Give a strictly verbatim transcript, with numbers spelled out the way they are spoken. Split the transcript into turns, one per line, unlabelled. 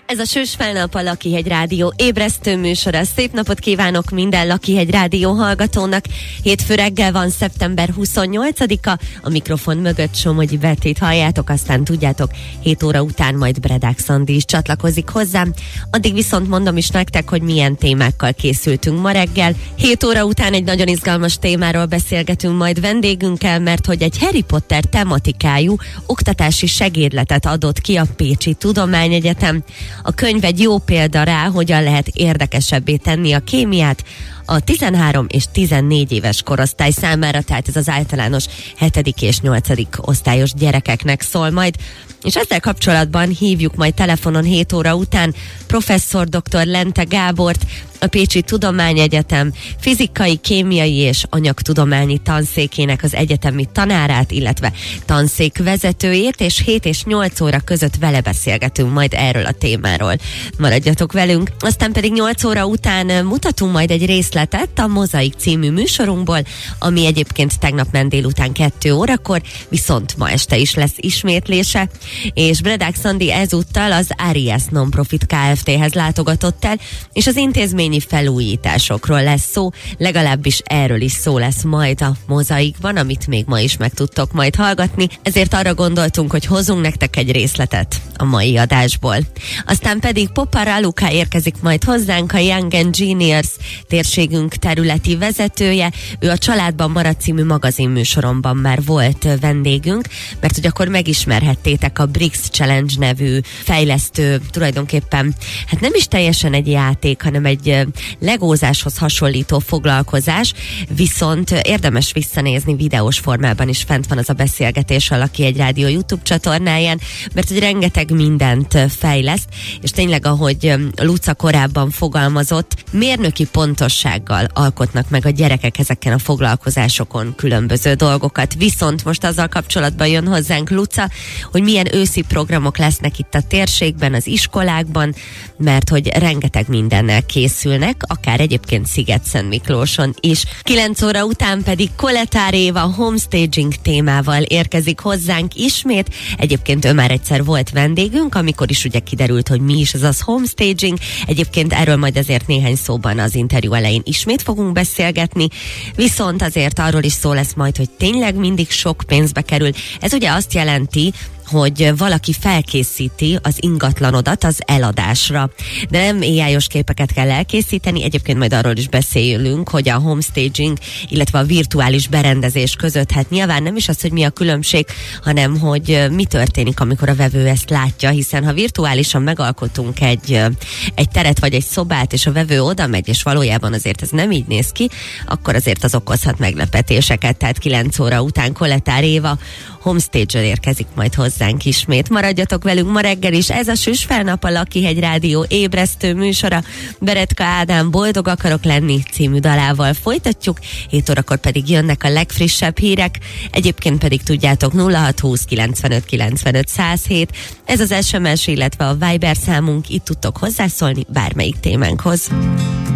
Ez a Sős Felnap, a Lakihegy Rádió ébresztő műsora. Szép napot kívánok minden Lakihegy Rádió hallgatónak. Hétfő reggel van, szeptember huszonnyolcadika. A mikrofon mögött Somogyi Bettét halljátok, aztán tudjátok, hét óra után majd Bredák Szandi is csatlakozik hozzám. Addig viszont mondom is nektek, hogy milyen témákkal készültünk ma reggel. hét óra után egy nagyon izgalmas témáról beszélgetünk majd vendégünkkel, mert hogy egy Harry Potter tematikájú oktatási segédletet adott ki a Pécsi Tudományegyetem. A könyv egy jó példa rá, hogyan lehet érdekesebbé tenni a kémiát a tizenhárom és tizennégy éves korosztály számára, tehát ez az általános hetedik és nyolcadik osztályos gyerekeknek szól majd. És ezzel kapcsolatban hívjuk majd telefonon hét óra után professzor dr. Lente Gábort, a Pécsi Tudományegyetem fizikai, kémiai és anyagtudományi tanszékének az egyetemi tanárát, illetve tanszék vezetőjét, és hét és nyolc óra között vele beszélgetünk majd erről a témáról. Maradjatok velünk, aztán pedig nyolc óra után mutatunk majd egy részletet a Mozaik című műsorunkból, ami egyébként tegnap ment délután kettő órakor, viszont ma este is lesz ismétlése, és Bredák Szandi ezúttal az Arias Non-Profit Kft-hez látogatott el, és az intézményi felújításokról lesz szó, legalábbis erről is szó lesz majd a Mozaikban, amit még ma is meg tudtok majd hallgatni, ezért arra gondoltunk, hogy hozunk nektek egy részletet a mai adásból. Aztán pedig Popa Raluca érkezik majd hozzánk, a Young and Genius térségünk területi vezetője. Ő a Családban Marad című magazinműsoromban már volt vendégünk, mert hogy akkor megismerhettétek a Brix Challenge nevű fejlesztő, tulajdonképpen hát nem is teljesen egy játék, hanem egy legózáshoz hasonlító foglalkozás, viszont érdemes visszanézni, videós formában is fent van az a beszélgetés a Lakihegy Rádió YouTube csatornáján, mert hogy rengeteg mindent fejleszt, és tényleg, ahogy Luca korábban fogalmazott, mérnöki pontossággal alkotnak meg a gyerekek ezeken a foglalkozásokon különböző dolgokat. Viszont most azzal kapcsolatban jön hozzánk Luca, hogy milyen őszi programok lesznek itt a térségben, az iskolákban, mert hogy rengeteg mindennel készülnek, akár egyébként Sziget-Szentmiklóson is. kilenc óra után pedig Koletár Éva homestaging témával érkezik hozzánk ismét. Egyébként ő már egyszer volt vendégünk, amikor is ugye kiderült, hogy mi is ez az homestaging. Egyébként erről majd azért néhány szóban az interjú elején ismét fogunk beszélgetni, viszont azért arról is szó lesz majd, hogy tényleg mindig sok pénzbe kerül. Ez ugye azt jelenti, hogy valaki felkészíti az ingatlanodat az eladásra. De nem á i-os képeket kell elkészíteni, egyébként majd arról is beszélünk, hogy a homestaging, illetve a virtuális berendezés között, hát nyilván nem is az, hogy mi a különbség, hanem hogy mi történik, amikor a vevő ezt látja, hiszen ha virtuálisan megalkotunk egy, egy teret vagy egy szobát, és a vevő oda megy, és valójában azért ez nem így néz ki, akkor azért az okozhat meglepetéseket. Tehát kilenc óra után Koletár Éva homestage-el érkezik majd hozzánk ismét. Maradjatok velünk ma reggel is, ez a Sős Felnap, a Lakihegy Rádió ébresztő műsora. Beretka Ádám Boldog akarok lenni című dalával folytatjuk, hét órakor pedig jönnek a legfrissebb hírek, egyébként pedig tudjátok nulla hat húsz kilencvenöt kilencvenöt száz hét, ez az es em es, illetve a Viber számunk, itt tudtok hozzászólni bármelyik témánkhoz.